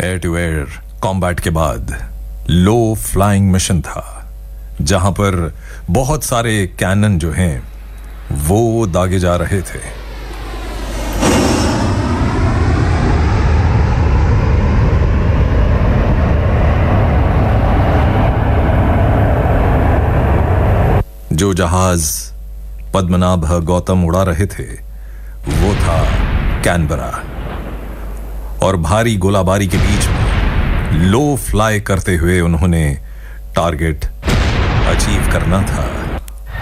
Air to air combat के बाद लो flying mission था, जहां पर बहुत सारे कैनन जो हैं वो दागे जा रहे थे। जो जहाज पद्मनाभ गौतम उड़ा रहे थे वो था कैनबरा, और भारी गोलाबारी के बीच में लो फ्लाई करते हुए उन्होंने टारगेट अचीव करना था।